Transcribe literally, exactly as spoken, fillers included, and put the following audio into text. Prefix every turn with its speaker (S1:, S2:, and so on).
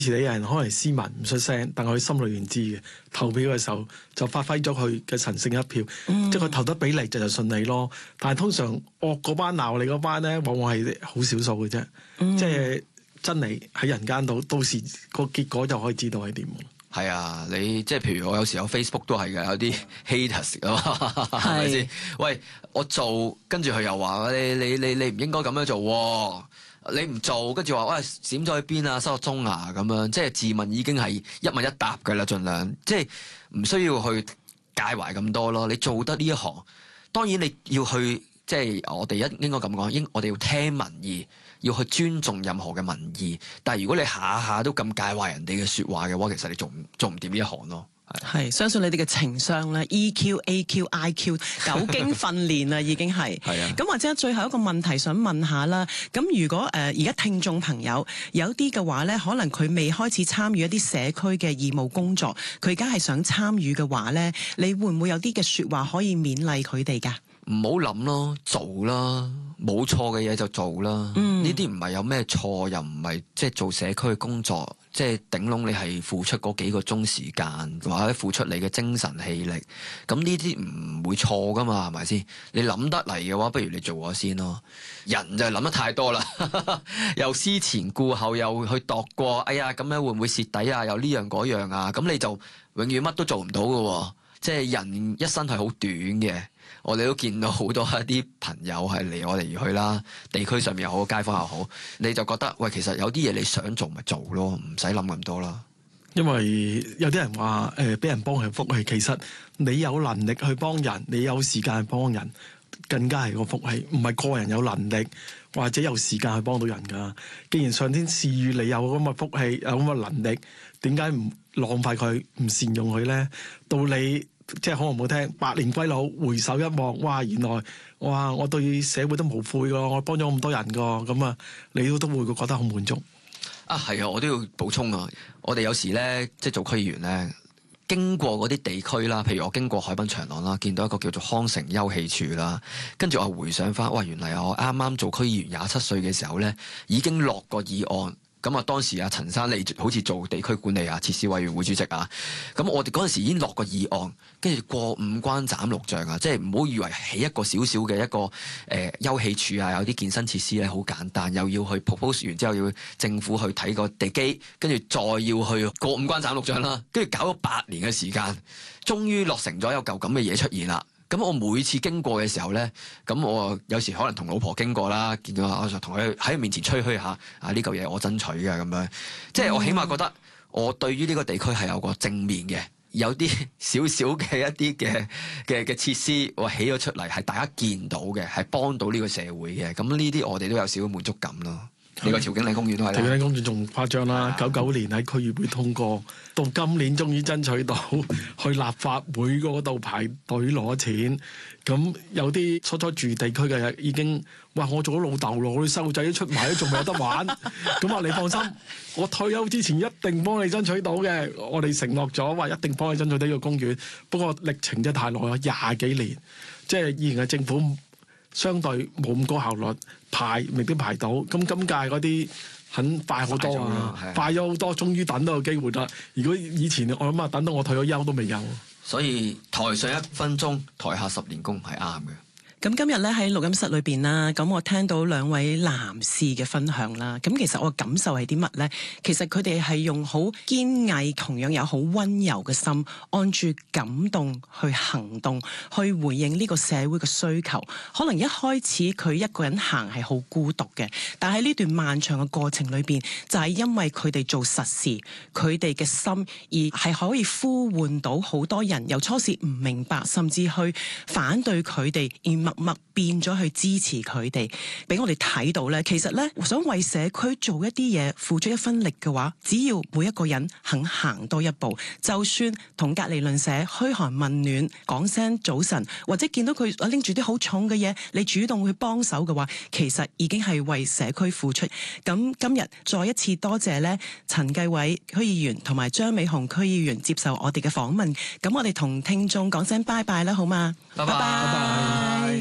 S1: 以前啲人可能斯文唔出聲，但係佢心裏面知嘅，投票嘅時候就發揮咗佢嘅神聖一票，嗯、即係佢投得比例就就順利咯。但係通常惡嗰班鬧你嗰班咧，往往係好少數嘅啫。嗯、即係真理喺人間度，到時個結果就可以知道係點。
S2: 係啊，你即係譬如我有時候 Facebook 都係嘅，有啲 haters 啊嘛，係咪先？喂，我做跟住佢又話你你你你唔應該咁樣做喎。你唔做，跟住話喂閃咗去邊啊，收咗鐘啊咁樣，即係自問已經係一問一答嘅啦，盡量即係唔需要去介懷咁多咯。你做得呢一行，當然你要去即係我哋一應該咁講，應我哋要聽民意，要去尊重任何嘅民意。但係如果你下下都咁介懷人哋嘅説話嘅話，其實你做唔做唔掂呢一行咯。
S3: 係，相信你哋嘅情商咧 ，E Q、A Q、I Q 久經訓練啦，已經係。係啊。咁或者最後一個問題想問下啦。咁如果誒而家聽眾朋友有啲嘅話咧，可能佢未開始參與一啲社區嘅義務工作，佢而家係想參與嘅話咧，你會唔會有啲嘅説話可以勉勵佢哋㗎？
S2: 唔好諗咯，做啦，冇錯嘅嘢就做啦。呢啲唔係有咩錯，又唔係即係做社區嘅工作，即係頂籠你係付出嗰幾個鐘時間，或者付出你嘅精神氣力，咁呢啲唔會錯噶嘛，係咪先？你諗得嚟嘅話，不如你做咗先咯。人就係諗得太多啦，又思前顧後，又去度過，哎呀咁樣會唔會蝕底啊？又呢樣嗰樣啊？咁你就永遠乜都做唔到噶。即係人一生係好短嘅。我哋都見到好多一啲朋友係離我哋而去啦，地區上面又好，街坊又好，你就覺得喂，其實有啲嘢你想做咪做咯，唔使諗咁多啦。
S1: 因為有啲人話誒，俾人幫係福氣，其實你有能力去幫人，你有時間去幫人，更加係個福氣，唔係個人有能力或者有時間去幫到人㗎。既然上天賜予你有咁嘅福氣，有咁嘅能力，點解唔浪費佢，唔善用佢咧？到你即係好唔好聽，百年歸老，回首一望，哇！原來哇，我對社會都無悔㗎，我幫咗咁多人㗎，咁啊，你都都會覺得好滿足。
S2: 啊，係啊，我都要補充啊！我哋有時咧，即係做區議員咧，經過嗰啲地區啦，譬如我經過海濱長廊啦，見到一個叫做康城休憩處啦，跟住我回想翻，哇！原來我啱啱做區議員廿七歲嘅時候咧，已經落過議案。咁啊，當時啊，陳生你好似做地區管理啊、設施委員會主席啊，咁我哋嗰陣時已經落過議案，跟住過五關斬六將啊，即係唔好以為起一個小小嘅一個誒、呃、休憩處啊，有啲健身設施咧好簡單，又要去 propose 完之後要政府去睇個地基，跟住再要去過五關斬六將啦，跟住搞咗八年嘅時間，終於落成咗有嚿咁嘅嘢出現啦。咁我每次經過嘅時候咧，咁我有時可能同老婆經過啦，見到我就同佢喺佢面前吹噓下啊，呢嚿嘢我爭取嘅咁樣，即係我起碼覺得我對於呢個地區係有個正面嘅，有啲少少嘅一啲嘅嘅嘅設施我起咗出嚟，係大家見到嘅，係幫到呢個社會嘅，咁呢啲我哋都有少少滿足感咯。呢個調景嶺公園都係啦，調景嶺公園
S1: 仲誇張啦！九九年喺區議會通過，到今年終於爭取到去立法會嗰度排隊攞錢。咁有啲初初住地區嘅已經哇！我做咗老豆咯，我啲細路仔都出埋都仲未有得玩。咁啊，你放心，我退休之前一定幫你爭取到嘅。我哋承諾咗話一定幫你爭取到呢個公園。不過歷程真係太耐啦，廿幾年，即係以前嘅政府。相對冇咁高效率，排未必排到。咁今屆嗰啲很快好多啊，快咗好多，終於等到個機會啦。如果以前我諗啊，等到我退咗休都未有。
S2: 所以台上一分鐘，台下十年功係啱嘅。
S3: 咁今日咧喺錄音室裏邊啦，咁我聽到兩位男士嘅分享啦，咁其實我嘅感受係啲乜咧？其實佢哋係用好堅毅，同樣有好溫柔嘅心，按住感動去行動，去回應呢個社會嘅需求。可能一開始佢一個人行係好孤獨嘅，但係呢段漫長嘅過程裏邊，就係因為佢哋做實事，佢哋嘅心而係可以呼喚到好多人，由初時唔明白，甚至去反對佢哋，而默默變咗去支持佢哋，俾我哋睇到咧。其實咧，想為社區做一啲嘢，付出一分力嘅話，只要每一個人肯行多一步，就算同隔離鄰舍噓寒問暖，講聲早晨，或者見到佢拎住啲好重嘅嘢，你主動去幫手嘅話，其實已經係為社區付出。咁今日再一次多謝咧，陳繼偉區議員同埋張美雄區議員接受我哋嘅訪問。咁我哋同聽眾講聲拜拜啦，好嘛？
S2: 拜拜。